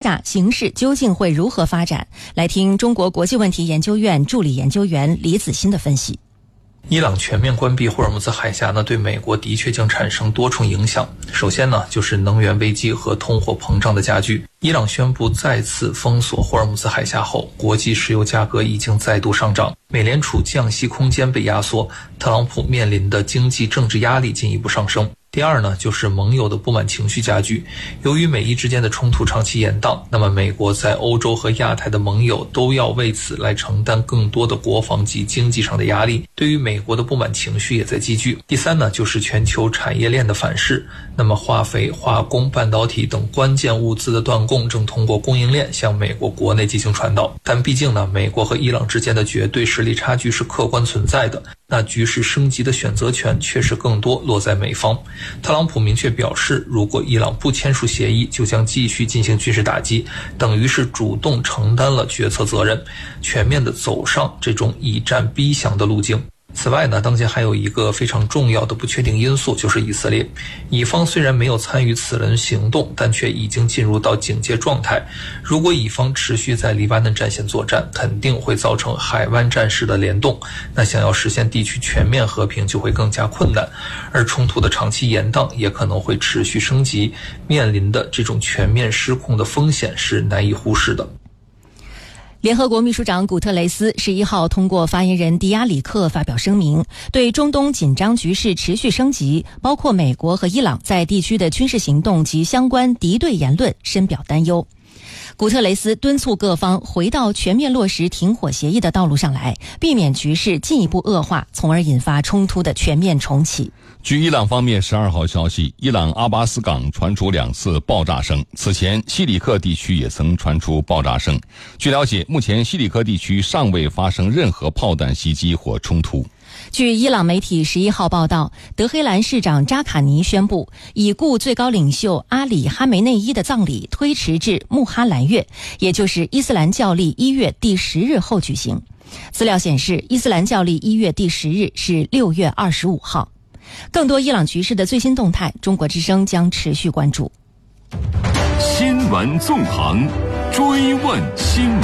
下，形势究竟会如何发展？来听中国国际问题研究院助理研究员李子欣的分析。 伊朗全面关闭霍尔木兹海峡呢，对美国的确将产生多重影响。首先呢，就是能源危机和通货膨胀的加剧。伊朗宣布再次封锁霍尔木兹海峡后，国际石油价格已经再度上涨，美联储降息空间被压缩，特朗普面临的经济政治压力进一步上升。第二呢，就是盟友的不满情绪加剧。由于美伊之间的冲突长期延宕，那么美国在欧洲和亚太的盟友都要为此来承担更多的国防及经济上的压力，对于美国的不满情绪也在积聚。第三呢，就是全球产业链的反噬。那么化肥、化工、半导体等关键物资的断供正通过供应链向美国国内进行传导。但毕竟呢，美国和伊朗之间的绝对实力差距是客观存在的，那局势升级的选择权确实更多落在美方。特朗普明确表示，如果伊朗不签署协议，就将继续进行军事打击，等于是主动承担了决策责任，全面地走上这种以战逼降的路径。此外呢，当前还有一个非常重要的不确定因素，就是以色列。以方虽然没有参与此轮行动，但却已经进入到警戒状态。如果以方持续在黎巴嫩战线作战，肯定会造成海湾战事的联动，那想要实现地区全面和平就会更加困难，而冲突的长期延宕也可能会持续升级，面临的这种全面失控的风险是难以忽视的。 联合国秘书长古特雷斯11号通过发言人迪亚里克发表声明，对中东紧张局势持续升级，包括美国和伊朗在地区的军事行动及相关敌对言论深表担忧。古特雷斯敦促各方回到全面落实停火协议的道路上来，避免局势进一步恶化，从而引发冲突的全面重启。 据伊朗方面12号消息，伊朗阿巴斯港传出2次爆炸声，此前西里克地区也曾传出爆炸声。据了解，目前西里克地区尚未发生任何炮弹袭击或冲突。 据伊朗媒体11号报道，德黑兰市长扎卡尼宣布，已故最高领袖阿里哈梅内伊的葬礼推迟至穆哈兰月，也就是伊斯兰教历1月第10日后举行。资料显示，伊斯兰教历1月第10日是6月25号。更多伊朗局势的最新动态，中国之声将持续关注。 新闻纵横，追问新闻。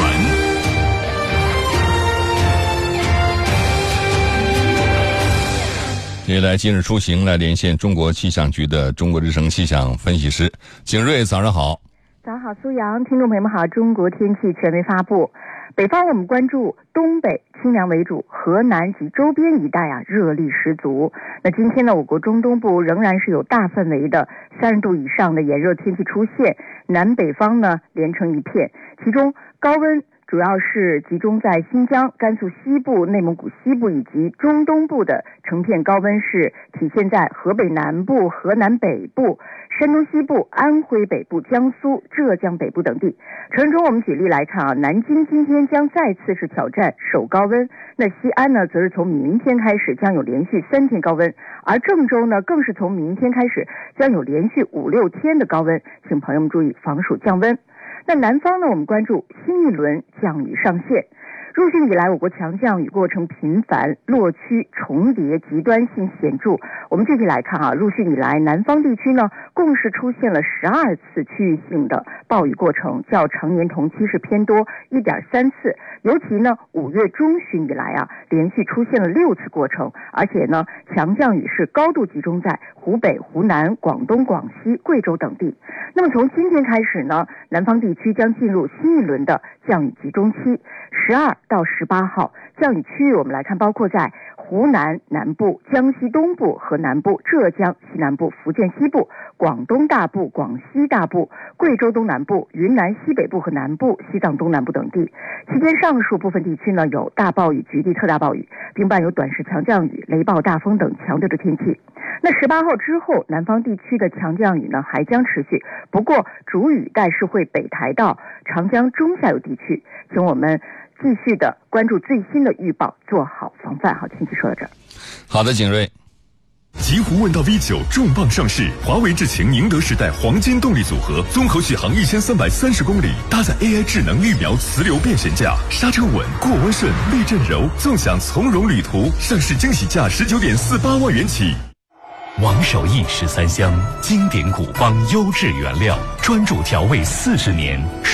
接下来今日出行来连线中国气象局的中国之声气象分析师景瑞，早上好。 早上好，苏阳，听众朋友们好。中国天气权威发布，北方我们关注东北清凉为主，河南及周边一带热力十足。那今天呢，我国中东部仍然是有大范围的30度以上的炎热天气出现，南北方呢连成一片，其中高温主要是集中在新疆、甘肃西部、内蒙古西部以及中东部的成片高温是体现在河北南部、河南北部、山东西部、安徽北部、江苏、浙江北部等地。城中我们举例来看南京今天将再次是挑战首高温，那西安呢则是从明天开始将有连续3天高温，而郑州呢更是从明天开始将有连续5、6天的高温，请朋友们注意防暑降温。那南方呢，我们关注新一轮降雨上线。入汛以来，我国强降雨过程频繁，落区重叠，极端性显著。我们具体来看入汛以来，南方地区呢共是出现了12次区域性的暴雨过程，较常年同期是偏多 1.3次。尤其呢5月中旬以来连续出现了6次过程，而且呢强降雨是高度集中在湖北、湖南、广东、广西、贵州等地。那么从今天开始呢，南方地区将进入新一轮的降雨集中期。12到18号降雨区域我们来看，包括在湖南南部、江西东部和南部、浙江西南部、福建西部、广东大部、广西大部、贵州东南部、云南西北部和南部、西藏东南部等地。期间上述部分地区呢有大暴雨、局地特大暴雨，并伴有短时强降雨、雷暴、大风等强烈的天气。那18号之后，南方地区的强降雨呢还将持续，不过主雨带是会北抬到长江中下游地区，请我们继续的关注最新的预报，做好防范。好，天气说到这儿。 好的，景瑞。 极狐问道 V9 重磅上市，华为智擎宁德时代黄金动力组合，综合续航1330公里，搭载 AI 智能预瞄磁流变悬架，刹车稳，过弯顺，避震柔，纵享从容旅途。上市惊喜价19.48万元起。王守义13香，经典古方优质原料，专注调味40年。